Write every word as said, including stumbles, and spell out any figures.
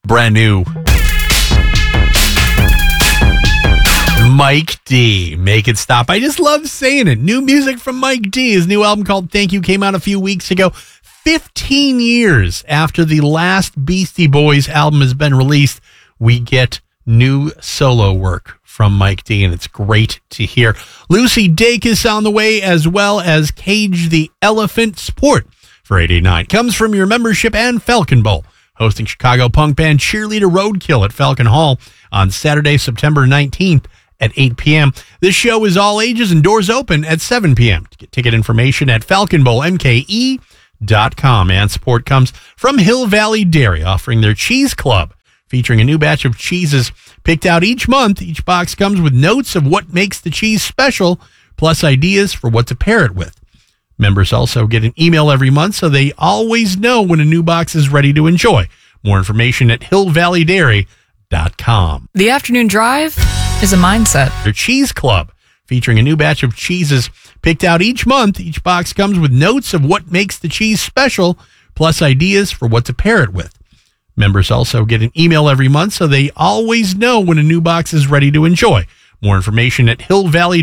Brand new. Mike D. Make It Stop. I just love saying it. New music from Mike D. His new album called Thank You came out a few weeks ago. fifteen years after the last Beastie Boys album has been released, we get new solo work from Mike D, and it's great to hear. Lucy Dacus on the way, as well as Cage the Elephant. Support for eight eighty-nine comes from your membership and Falcon Bowl, hosting Chicago punk band Cheerleader Roadkill at Falcon Hall on Saturday, September nineteenth at eight p.m. This show is all ages and doors open at seven p.m. To get ticket information at falcon bowl m k e dot com. And support comes from Hill Valley Dairy, offering their Cheese Club, featuring a new batch of cheeses picked out each month. Each box comes with notes of what makes the cheese special, plus ideas for what to pair it with. Members also get an email every month, so they always know when a new box is ready to enjoy. More information at hill valley dairy dot com. The afternoon drive is a mindset. Their Cheese Club, featuring a new batch of cheeses picked out each month. Each box comes with notes of what makes the cheese special, plus ideas for what to pair it with. Members also get an email every month, so they always know when a new box is ready to enjoy. More information at hill valley